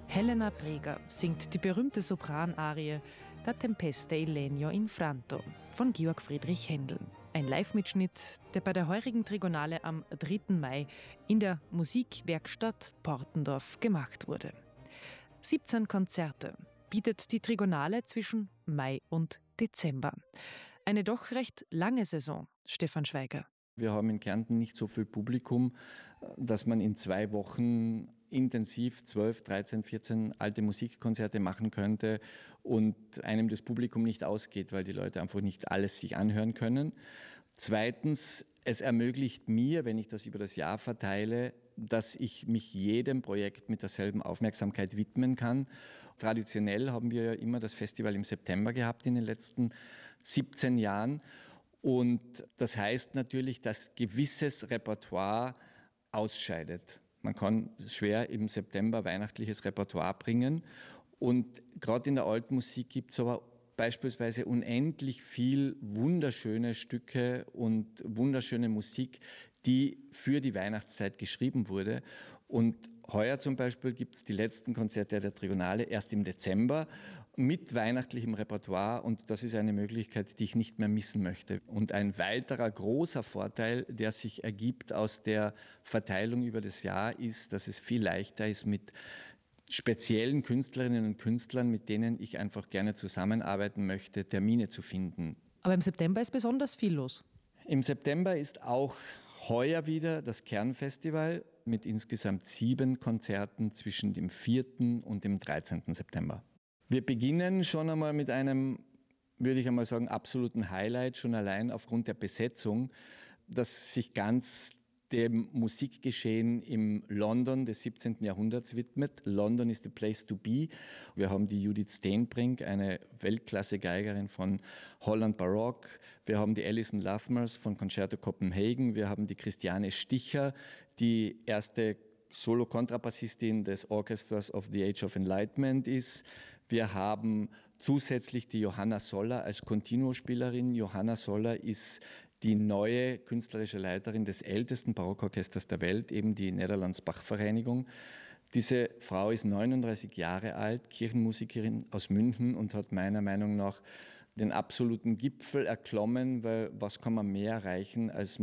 Helena Breger singt die berühmte Sopranarie Da Tempesta il Legno in Franto von Georg Friedrich Händel. Ein Live-Mitschnitt, der bei der heurigen Trigonale am 3. Mai in der Musikwerkstatt Portendorf gemacht wurde. 17 Konzerte bietet die Trigonale zwischen Mai und Dezember. Eine doch recht lange Saison, Stefan Schweiger. Wir haben in Kärnten nicht so viel Publikum, dass man in 2 Wochen intensiv 12, 13, 14 alte Musikkonzerte machen könnte und einem das Publikum nicht ausgeht, weil die Leute einfach nicht alles sich anhören können. Zweitens, es ermöglicht mir, wenn ich das über das Jahr verteile, dass ich mich jedem Projekt mit derselben Aufmerksamkeit widmen kann. Traditionell haben wir ja immer das Festival im September gehabt in den letzten 17 Jahren. Und das heißt natürlich, dass gewisses Repertoire ausscheidet. Man kann schwer im September weihnachtliches Repertoire bringen. Und gerade in der alten Musik gibt es aber beispielsweise unendlich viel wunderschöne Stücke und wunderschöne Musik, die für die Weihnachtszeit geschrieben wurde. Und heuer zum Beispiel gibt es die letzten Konzerte der Trigonale erst im Dezember mit weihnachtlichem Repertoire, und das ist eine Möglichkeit, die ich nicht mehr missen möchte. Und ein weiterer großer Vorteil, der sich ergibt aus der Verteilung über das Jahr, ist, dass es viel leichter ist, mit speziellen Künstlerinnen und Künstlern, mit denen ich einfach gerne zusammenarbeiten möchte, Termine zu finden. Aber im September ist besonders viel los. Im September ist auch heuer wieder das Kernfestival mit insgesamt 7 Konzerten zwischen dem 4. und dem 13. September. Wir beginnen schon einmal mit einem, würde ich einmal sagen, absoluten Highlight, schon allein aufgrund der Besetzung, das sich ganz dem Musikgeschehen im London des 17. Jahrhunderts widmet. London is the place to be. Wir haben die Judith Steenbrink, eine Weltklasse-Geigerin von Holland Baroque. Wir haben die Alison Luthmers von Concerto Copenhagen. Wir haben die Christiane Sticher, die erste Solo-Kontrabassistin des Orchestras of the Age of Enlightenment ist. Wir haben zusätzlich die Johanna Soller als Continuo-Spielerin. Johanna Soller ist die neue künstlerische Leiterin des ältesten Barockorchesters der Welt, eben die Netherlands Bach-Vereinigung. Diese Frau ist 39 Jahre alt, Kirchenmusikerin aus München und hat meiner Meinung nach den absoluten Gipfel erklommen, weil was kann man mehr erreichen als